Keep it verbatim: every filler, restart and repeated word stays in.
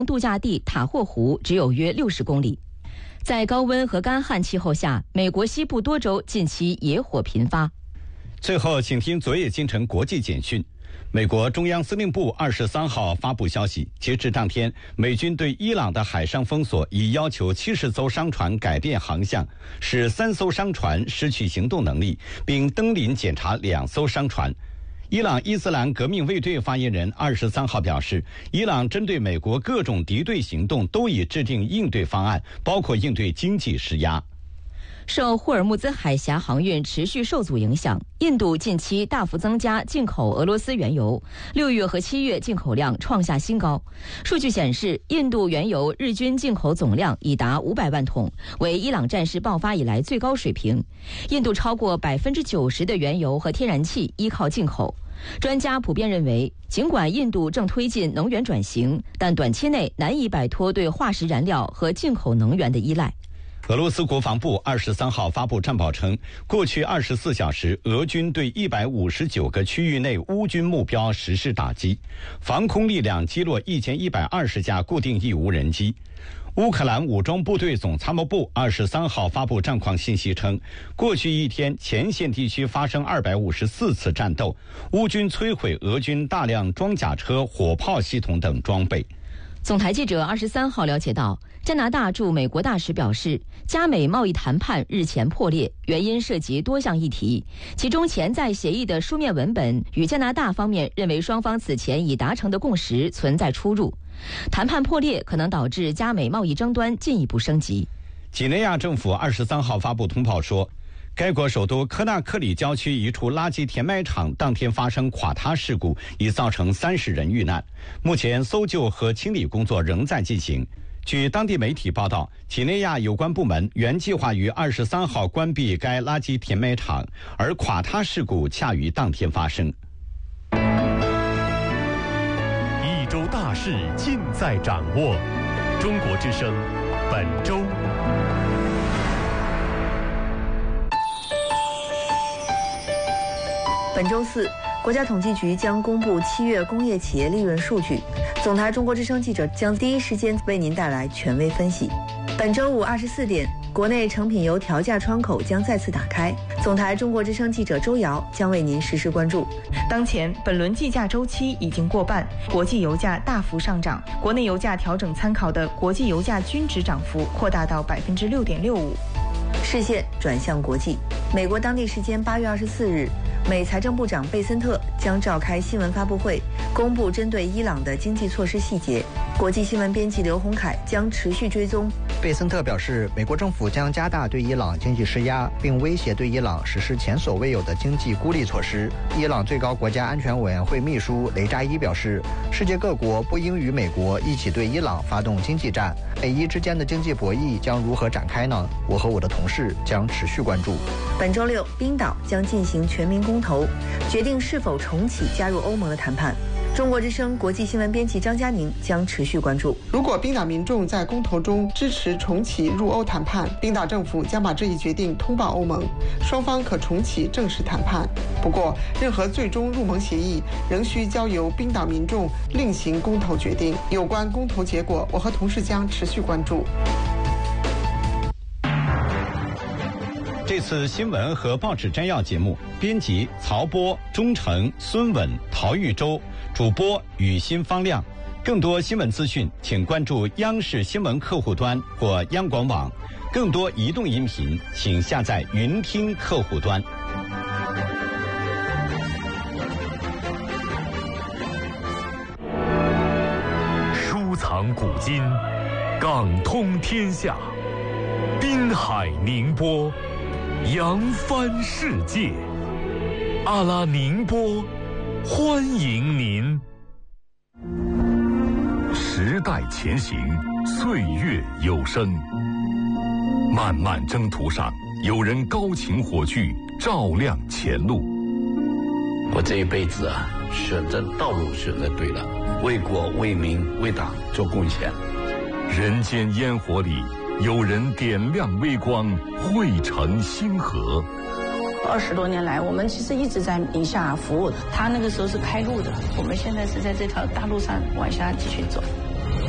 度假地塔霍湖只有约六十公里。在高温和干旱气候下，美国西部多州近期野火频发。 最后，请听昨夜今晨国际简讯。美国中央司令部二十三号发布消息，截至当天，美军对伊朗的海上封锁已要求七十艘商船改变航向，使三艘商船失去行动能力，并登临检查两艘商船。伊朗伊斯兰革命卫队发言人二十三号表示，伊朗针对美国各种敌对行动都已制定应对方案，包括应对经济施压。 受霍尔木兹海峡航运持续受阻影响，印度近期大幅增加进口俄罗斯原油，六月和七月进口量创下新高。数据显示，印度原油日均进口总量已达五百万桶，为伊朗战事爆发以来最高水平。印度超过百分之九十的原油和天然气依靠进口。专家普遍认为，尽管印度正推进能源转型，但短期内难以摆脱对化石燃料和进口能源的依赖。 俄罗斯国防部二十三号发布战报称，过去二十四小时，俄军对一百五十九个区域内乌军目标实施打击，防空力量击落一千一百二十架固定翼无人机。乌克兰武装部队总参谋部二十三号发布战况信息称，过去一天前线地区发生二百五十四次战斗，乌军摧毁俄军大量装甲车、火炮系统等装备。 总台记者二十三号了解到，加拿大驻美国大使表示，加美贸易谈判日前破裂，原因涉及多项议题，其中潜在协议的书面文本与加拿大方面认为双方此前已达成的共识存在出入。谈判破裂可能导致加美贸易争端进一步升级。 几内亚政府二十三号发布通报说，该国首都科纳克里郊区一处垃圾填埋场当天发生垮塌事故，已造成三十人遇难。目前搜救和清理工作仍在进行。据当地媒体报道，几内亚有关部门原计划于二十三号关闭该垃圾填埋场，而垮塌事故恰于当天发生。 一周大事尽在掌握，中国之声本周。 本周四，国家统计局将公布七月工业企业利润数据。总台中国之声记者将第一时间为您带来权威分析。本周五二十四点，国内成品油调价窗口将再次打开。总台中国之声记者周瑶将为您实时关注。 当前本轮计价周期已经过半，国际油价大幅上涨，国内油价调整参考的国际油价均值涨幅扩大到百分之六点六五。 视线转向国际，美国当地时间八月二十四日，美财政部长贝森特将召开新闻发布会，公布针对伊朗的经济措施细节。国际新闻编辑刘洪凯将持续追踪。 贝森特表示，美国政府将加大对伊朗经济施压，并威胁对伊朗实施前所未有的经济孤立措施。伊朗最高国家安全委员会秘书雷扎伊表示，世界各国不应与美国一起对伊朗发动经济战。美伊之间的经济博弈将如何展开呢？我和我的同事将持续关注。 本周六，冰岛将进行全民公投，决定是否重启加入欧盟的谈判。中国之声国际新闻编辑张佳宁将持续关注。 如果冰岛民众在公投中支持重启入欧谈判，冰岛政府将把这一决定通报欧盟，双方可重启正式谈判。不过，任何最终入盟协议仍需交由冰岛民众另行公投决定。有关公投结果，我和同事将持续关注。 这次新闻和报纸摘要节目，编辑曹波、钟诚、孙稳、陶玉洲，主播雨欣、方亮。更多新闻资讯，请关注央视新闻客户端或央广网。更多移动音频，请下载云听客户端。 收藏古今，港通天下，滨海宁波，扬帆世界。阿拉宁波，欢迎您。时代前行，岁月有声。漫漫征途上，有人高擎火炬，照亮前路。 我这一辈子啊，选择道路选择对了，为国为民为党做贡献。 人间烟火里，有人点亮微光，汇成星河。 二十多年来，我们其实一直在宁夏服务的，他那个时候是开路的，我们现在是在这条大路上往下继续走。